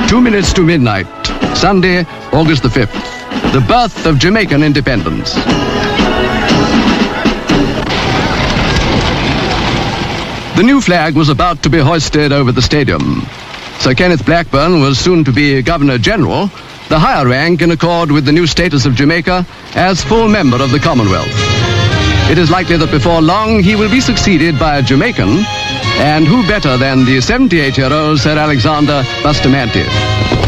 2 minutes to midnight, Sunday, August the 5th, the birth of Jamaican independence. The new flag was about to be hoisted over the stadium. Sir Kenneth Blackburn was soon to be Governor-General, the higher rank in accord with the new status of Jamaica as full member of the Commonwealth. It is likely that before long he will be succeeded by a Jamaican, and who better than the 78-year-old Sir Alexander Bustamante.